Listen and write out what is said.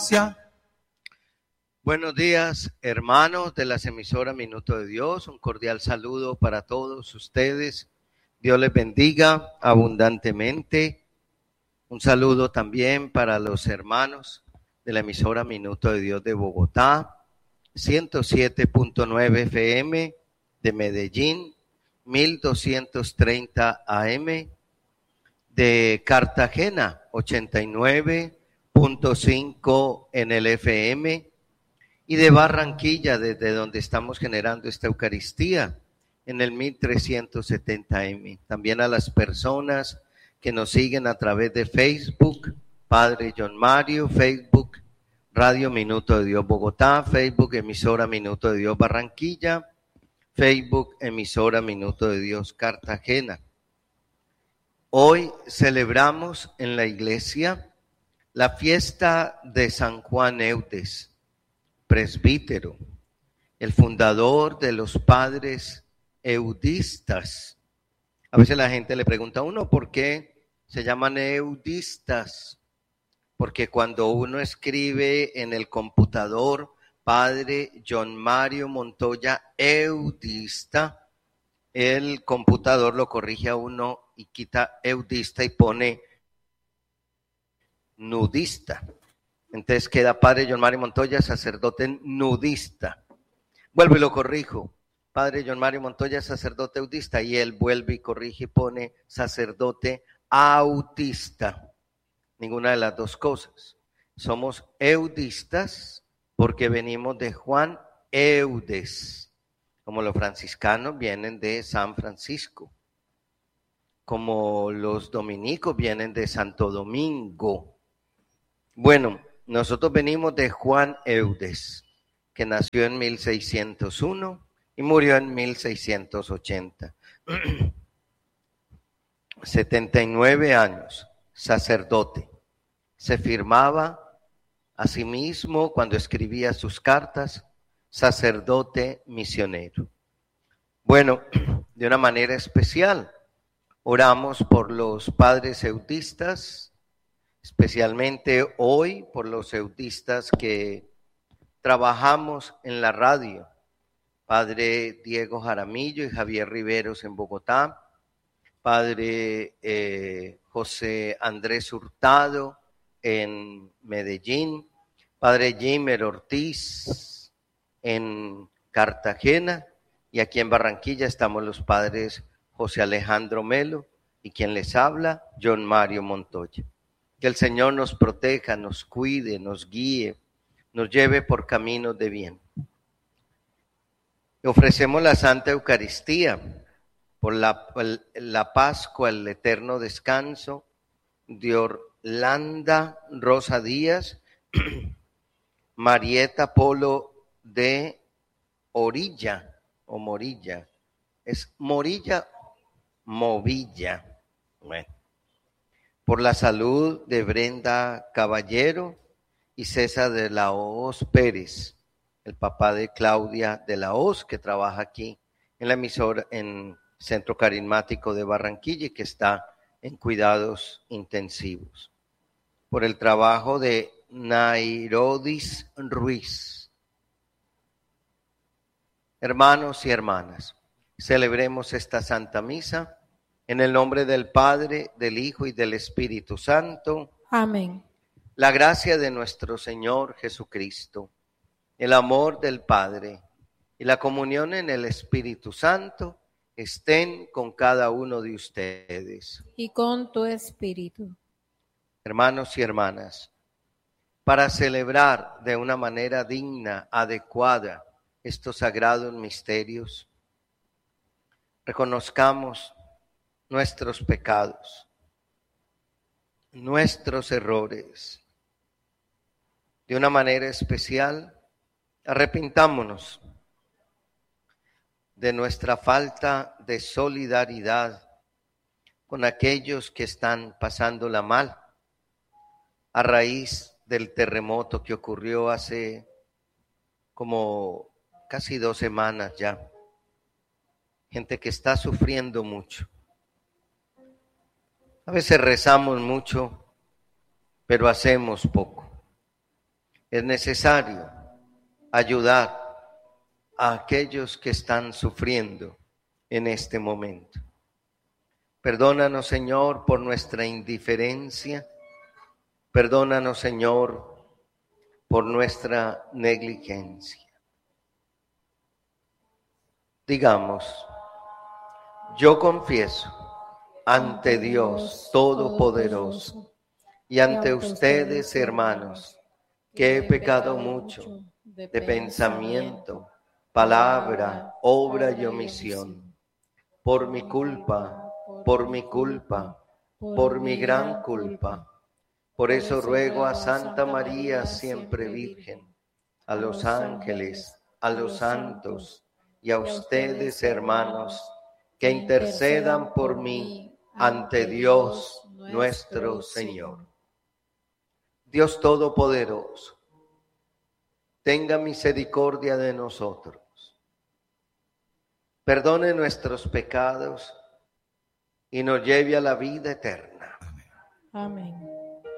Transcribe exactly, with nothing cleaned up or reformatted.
gracia. Buenos días, hermanos de las emisoras Minuto de Dios. Un cordial saludo para todos ustedes. Dios les bendiga abundantemente. Un saludo también para los hermanos de la emisora Minuto de Dios de Bogotá, ciento siete punto nueve F M, de Medellín, mil doscientos treinta A M, de Cartagena, ochenta y nueve punto cinco en el F M, y de Barranquilla, desde donde estamos generando esta Eucaristía, en el mil trescientos setenta M. También a las personas que nos siguen a través de Facebook, Padre John Mario, Facebook, Radio Minuto de Dios Bogotá, Facebook, Emisora Minuto de Dios Barranquilla, Facebook, Emisora Minuto de Dios Cartagena. Hoy celebramos en la iglesia la fiesta de San Juan Eudes, presbítero, el fundador de los padres eudistas. A veces la gente le pregunta a uno por qué se llaman eudistas, porque cuando uno escribe en el computador Padre John Mario Montoya eudista, el computador lo corrige a uno y quita eudista y pone nudista. Entonces queda Padre John Mario Montoya, sacerdote nudista. Vuelvo y lo corrijo. Padre John Mario Montoya, sacerdote eudista, y él vuelve y corrige y pone sacerdote autista. Ninguna de las dos cosas. Somos eudistas porque venimos de Juan Eudes, como los franciscanos vienen de San Francisco, como los dominicos vienen de Santo Domingo. Bueno, nosotros venimos de Juan Eudes, que nació en mil seiscientos uno y murió en mil seiscientos ochenta. setenta y nueve años, sacerdote. Se firmaba a sí mismo cuando escribía sus cartas, sacerdote misionero. Bueno, de una manera especial, oramos por los padres eudistas, especialmente hoy por los eudistas que trabajamos en la radio, Padre Diego Jaramillo y Javier Riveros en Bogotá, Padre eh, José Andrés Hurtado en Medellín, Padre Jimer Ortiz en Cartagena, y aquí en Barranquilla estamos los padres José Alejandro Melo y quien les habla, John Mario Montoya. Que el Señor nos proteja, nos cuide, nos guíe, nos lleve por caminos de bien. Ofrecemos la Santa Eucaristía por la, la Pascua, el eterno descanso de Orlanda Rosa Díaz, Marieta Polo de Orilla o Morilla. ¿Es Morilla? Movilla. Bueno. Por la salud de Brenda Caballero y César de la Hoz Pérez, el papá de Claudia de la Hoz, que trabaja aquí en la emisora, en Centro Carismático de Barranquilla y que está en cuidados intensivos. Por el trabajo de Nairodis Ruiz. Hermanos y hermanas, celebremos esta Santa Misa en el nombre del Padre, del Hijo y del Espíritu Santo. Amén. La gracia de nuestro Señor Jesucristo, el amor del Padre y la comunión en el Espíritu Santo estén con cada uno de ustedes. Y con tu espíritu. Hermanos y hermanas, para celebrar de una manera digna, adecuada, estos sagrados misterios, reconozcamos nuestros pecados, nuestros errores. De una manera especial, arrepintámonos de nuestra falta de solidaridad con aquellos que están pasándola mal a raíz del terremoto que ocurrió hace como casi dos semanas ya. Gente que está sufriendo mucho. A veces rezamos mucho, pero hacemos poco. Es necesario ayudar a aquellos que están sufriendo en este momento. Perdónanos, Señor, por nuestra indiferencia. Perdónanos, Señor, por nuestra negligencia. Digamos, yo confieso ante Dios Todopoderoso y ante ustedes, hermanos, que he pecado mucho de pensamiento, palabra, obra y omisión, por mi culpa, por mi culpa, por mi gran culpa. Por eso ruego a Santa María, siempre Virgen, a los ángeles, a los santos y a ustedes, hermanos, que intercedan por mí ante Dios nuestro Señor. Dios Todopoderoso, tenga misericordia de nosotros, perdone nuestros pecados y nos lleve a la vida eterna. Amén.